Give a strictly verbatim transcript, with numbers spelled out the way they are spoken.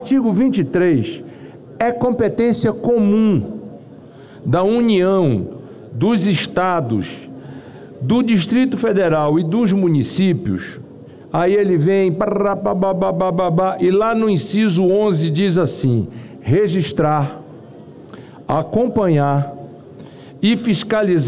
Artigo vinte e três é competência comum da União, dos estados, do Distrito Federal e dos municípios. Aí ele vem, e lá no inciso onze diz assim: registrar, acompanhar e fiscalizar